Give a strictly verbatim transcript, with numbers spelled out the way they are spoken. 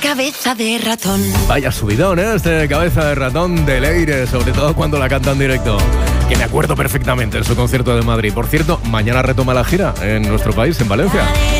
Cabeza de ratón. Vaya subidón, ¿eh? Este Cabeza de ratón de Leire, sobre todo cuando la canta en directo. Que me acuerdo perfectamente en su concierto de Madrid. Por cierto, mañana retoma la gira en nuestro país, en Valencia.